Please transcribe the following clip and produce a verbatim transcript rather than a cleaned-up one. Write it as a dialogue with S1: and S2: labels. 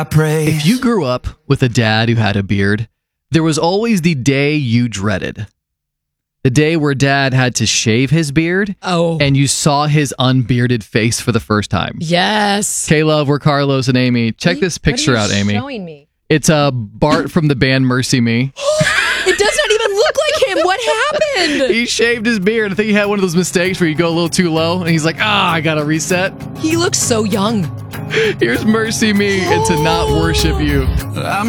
S1: If you grew up with a dad who had a beard, there was always the day you dreaded. The day where dad had to shave his beard
S2: Oh.
S1: and you saw his unbearded face for the first time.
S2: Yes.
S1: K-Love, we're Carlos and Amy. Check this picture
S2: What are you
S1: out, Amy.
S2: showing me?
S1: It's uh, Bart from the band Mercy Me.
S2: It does not even look like him. What happened?
S1: He shaved his beard. I think he had one of those mistakes where you go a little too low and he's like, ah, I gotta reset.
S2: He looks so young.
S1: Here's Mercy Me and To Not Worship You.
S3: I'm